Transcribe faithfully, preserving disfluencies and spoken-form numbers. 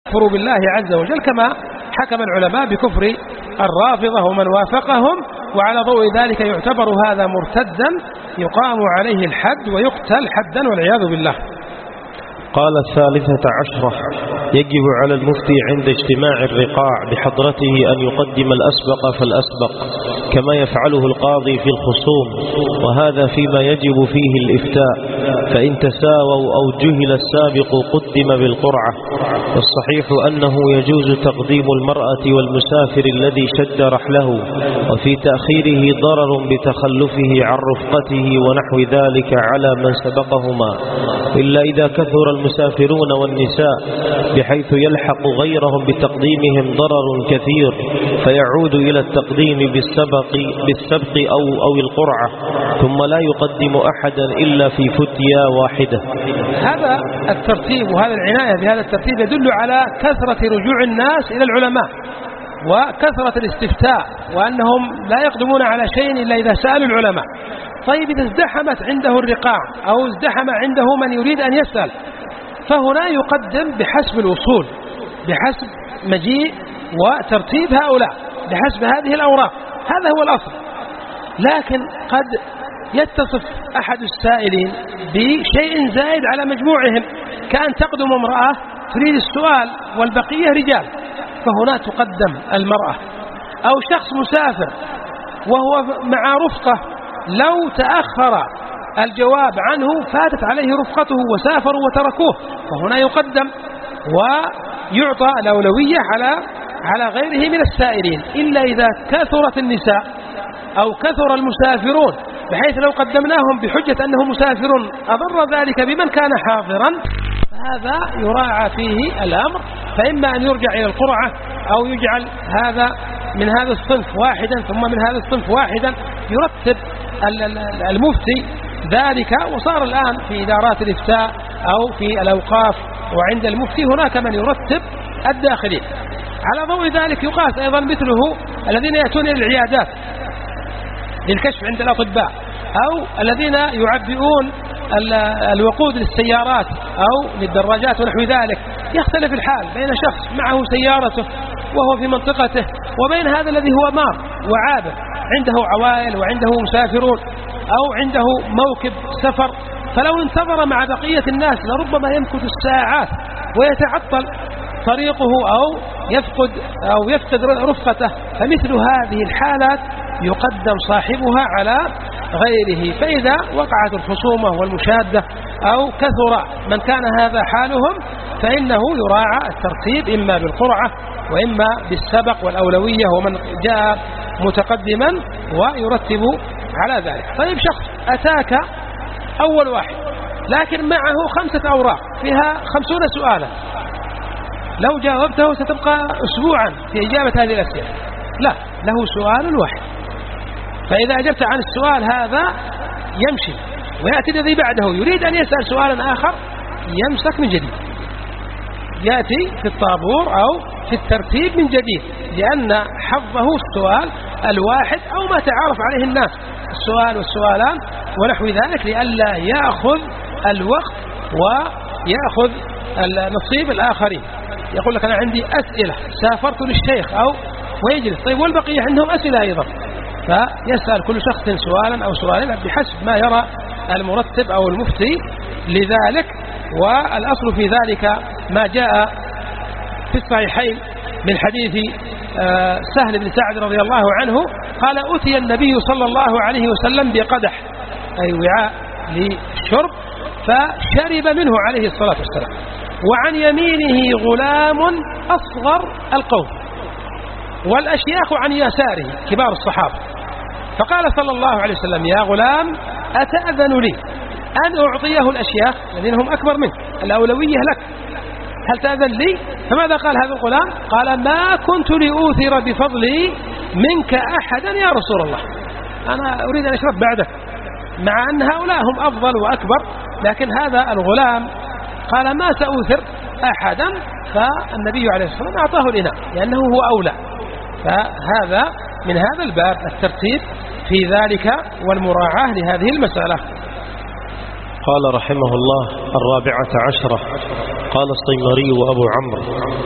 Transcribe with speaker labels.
Speaker 1: يكفر بالله عز وجل، كما حكم العلماء بكفر الرافضة ومن وافقهم، وعلى ضوء ذلك يعتبر هذا مرتدا يقام عليه الحد ويقتل حدا والعياذ بالله.
Speaker 2: قال الثالثة عشرة: يجب على المفتي عند اجتماع الرقاع بحضرته أن يقدم الأسبق فالأسبق كما يفعله القاضي في الخصوم، وهذا فيما يجب فيه الإفتاء، فإن تساووا أو جهل السابق قدم بالقرعة. والصحيح أنه يجوز تقديم المرأة والمسافر الذي شد رحله، وفي تأخيره ضرر بتخلفه عن رفقته ونحو ذلك على من سبقهما، إلا إذا كثر المسافرون والنساء بحيث يلحق غيرهم بتقديمهم ضرر كثير، فيعود إلى التقديم بالسبق, بالسبق أو, أو القرعة، ثم لا يقدم أحدا إلا في فتيا واحدة.
Speaker 1: هذا الترتيب وهذا العناية بهذا الترتيب يدل على كثرة رجوع الناس إلى العلماء وكثرة الاستفتاء، وأنهم لا يقدمون على شيء إلا إذا سألوا العلماء. طيب إذا ازدحمت عنده الرقاع أو ازدحم عنده من يريد أن يسأل، فهنا يقدم بحسب الوصول، بحسب مجيء وترتيب هؤلاء، بحسب هذه الأوراق، هذا هو الأصل. لكن قد يتصف أحد السائلين بشيء زائد على مجموعهم، كأن تقدم امرأة تريد السؤال والبقية رجال، فهنا تقدم المرأة. أو شخص مسافر وهو مع رفقة، لو تأخر الجواب عنه فاتت عليه رفقته وسافروا وتركوه، فهنا يقدم ويعطى الأولوية على على غيره من السائلين، إلا إذا كثرت النساء أو كثر المسافرون بحيث لو قدمناهم بحجة أنه مسافر أضر ذلك بمن كان حاضرا، فهذا يراعى فيه الأمر، فإما أن يرجع إلى القرعة أو يجعل هذا من هذا الصنف واحدا ثم من هذا الصنف واحدا، يرتب المفتي ذلك. وصار الآن في إدارات الإفتاء أو في الأوقاف وعند المفتي هناك من يرتب الداخلين. على ضوء ذلك يقاس أيضا مثله الذين يأتون إلى العيادات للكشف عند الأطباء، أو الذين يعبئون الوقود للسيارات أو للدراجات ونحو ذلك. يختلف الحال بين شخص معه سيارته وهو في منطقته وبين هذا الذي هو مار وعابر، عنده عوائل وعنده مسافرون أو عنده موكب سفر، فلو انتظر مع بقية الناس لربما يمكث الساعات ويتعطل طريقه أو يفقد أو يفقد رفقته. فمثل هذه الحالات يقدم صاحبها على غيره. فإذا وقعت الخصومة والمشادة أو كثر من كان هذا حالهم، فإنه يراعى الترتيب إما بالقرعة وإما بالسبق والأولوية ومن جاء متقدما ويرتب على ذلك. طيب شخص أتاك أول واحد لكن معه خمسة أوراق فيها خمسون سؤالا، لو جاوبته ستبقى أسبوعا في إجابة هذه الأسئلة، لا، له سؤال واحد، فإذا أجبت عن السؤال هذا يمشي ويأتي الذي بعده يريد أن يسأل سؤالا آخر يمسك من جديد، يأتي في الطابور أو في الترتيب من جديد، لأن حظه السؤال الواحد أو ما تعارف عليه الناس، السؤال والسؤالان ونحو ذلك، لئلا يأخذ الوقت ويأخذ النصيب الآخرين. يقول لك أنا عندي أسئلة، سافرت للشيخ أو ويجلس، طيب والبقية عندهم أسئلة أيضا، فيسأل كل شخص سؤالا أو سؤالين بحسب ما يرى المرتب أو المفتي لذلك. والأصل في ذلك ما جاء في الصحيحين من حديث سهل بن سعد رضي الله عنه قال: أتي النبي صلى الله عليه وسلم بقدح، أي وعاء للشرب، فشرب منه عليه الصلاة والسلام، وعن يمينه غلام أصغر القوم والأشياخ عن يساره كبار الصحابة، فقال صلى الله عليه وسلم: يا غلام أتأذن لي أن أعطيه الأشياخ الذين هم أكبر منك، الأولوية لك، هل تأذن لي؟ فماذا قال هذا الغلام؟ قال: ما كنت لأوثر بفضلي منك أحدا يا رسول الله، أنا أريد أن أشرب بعدك، مع أن هؤلاء هم أفضل وأكبر، لكن هذا الغلام قال: ما سأوثر أحدا، فالنبي عليه الصلاة والسلام أعطاه الإناء لأنه هو أولى. فهذا من هذا الباب الترتيب في ذلك والمراعاة لهذه المسألة.
Speaker 2: قال رحمه الله: الرابعة عشرة. قال الصيمري وأبو عمرو: